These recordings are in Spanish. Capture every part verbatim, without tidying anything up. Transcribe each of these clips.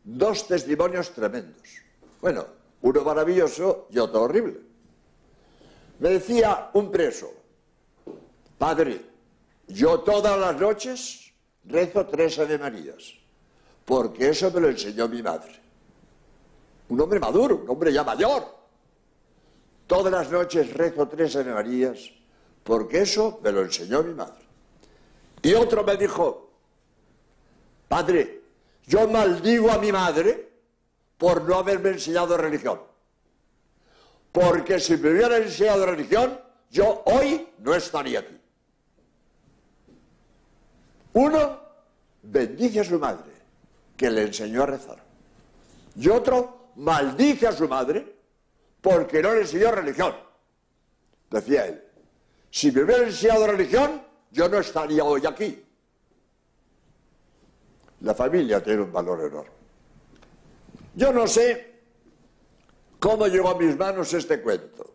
dos testimonios tremendos. Bueno, uno maravilloso y otro horrible. Me decía un preso: padre, yo todas las noches rezo tres Ave Marías, porque eso me lo enseñó mi madre. Un hombre maduro, un hombre ya mayor. Todas las noches rezo tres Ave Marías, porque eso me lo enseñó mi madre. Y otro me dijo: padre, yo maldigo a mi madre por no haberme enseñado religión. Porque si me hubiera enseñado religión, yo hoy no estaría aquí. Uno bendice a su madre, que le enseñó a rezar. Y otro maldice a su madre porque no le enseñó religión. Decía él: si me hubiera enseñado religión, yo no estaría hoy aquí. La familia tiene un valor enorme. Yo no sé cómo llegó a mis manos este cuento.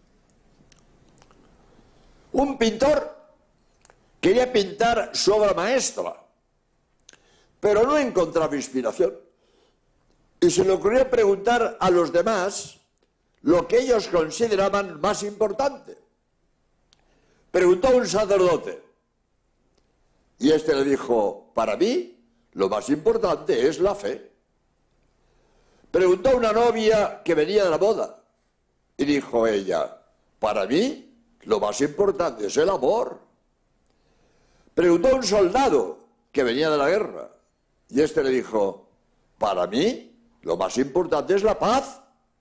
Un pintor quería pintar su obra maestra, pero no encontraba inspiración. Y se le ocurrió preguntar a los demás lo que ellos consideraban más importante. Preguntó a un sacerdote, y este le dijo: para mí lo más importante es la fe. Preguntó a una novia que venía de la boda, y dijo ella: para mí lo más importante es el amor. Preguntó a un soldado que venía de la guerra, y este le dijo: para mí lo más importante es la paz.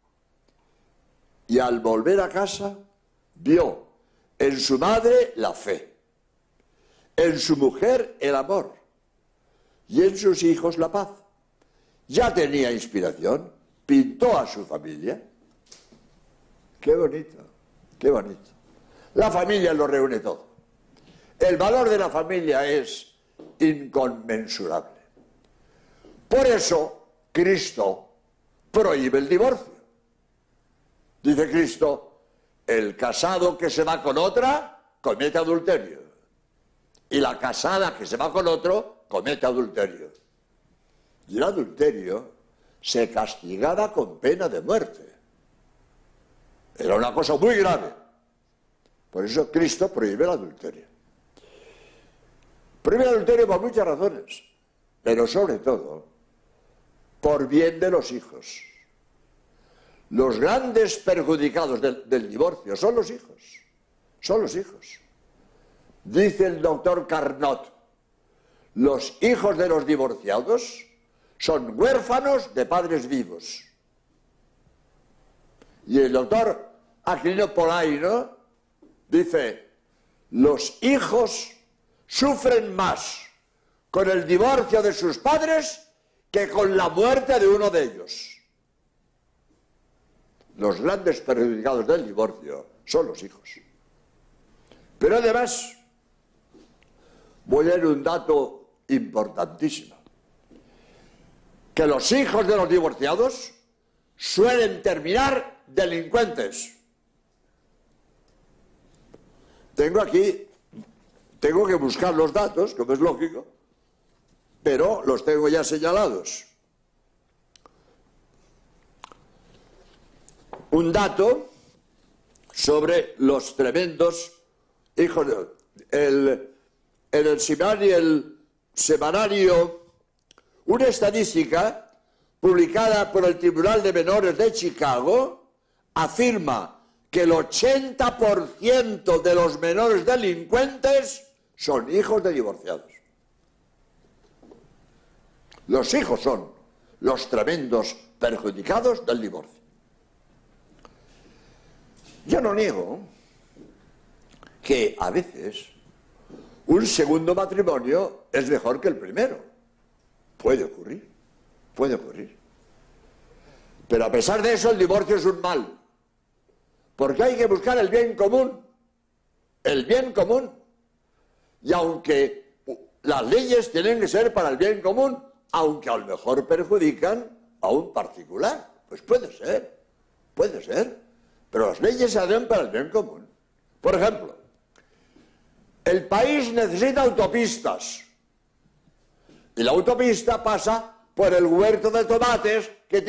Y al volver a casa vio en su madre la fe, en su mujer el amor y en sus hijos la paz. Ya tenía inspiración, pintó a su familia. Qué bonito, qué bonito. La familia lo reúne todo. El valor de la familia es inconmensurable. Por eso Cristo prohíbe el divorcio. Dice Cristo: el casado que se va con otra comete adulterio, y la casada que se va con otro comete adulterio. Y el adulterio se castigaba con pena de muerte. Era una cosa muy grave. Por eso Cristo prohíbe el adulterio. Prohíbe el adulterio por muchas razones, pero sobre todo por bien de los hijos. Los grandes perjudicados del, del divorcio son los hijos. Son los hijos. Dice el doctor Carnot: los hijos de los divorciados son huérfanos de padres vivos. Y el doctor Aquilino Polaino dice: los hijos sufren más con el divorcio de sus padres que con la muerte de uno de ellos. Los grandes perjudicados del divorcio son los hijos. Pero además, voy a dar un dato importantísimo: que los hijos de los divorciados suelen terminar delincuentes. Tengo aquí, tengo que buscar los datos, como es lógico, pero los tengo ya señalados. Un dato sobre los tremendos hijos de... El, en el semanario, el semanario, una estadística publicada por el Tribunal de Menores de Chicago afirma que el ochenta por ciento de los menores delincuentes son hijos de divorciados. Los hijos son los tremendos perjudicados del divorcio. Yo no niego que a veces un segundo matrimonio es mejor que el primero. Puede ocurrir, puede ocurrir. Pero a pesar de eso, el divorcio es un mal. Porque hay que buscar el bien común. El bien común. Y aunque las leyes tienen que ser para el bien común, aunque a lo mejor perjudican a un particular, pues puede ser, puede ser. Pero las leyes se hacen para el bien común. Por ejemplo, el país necesita autopistas. Y la autopista pasa por el huerto de tomates que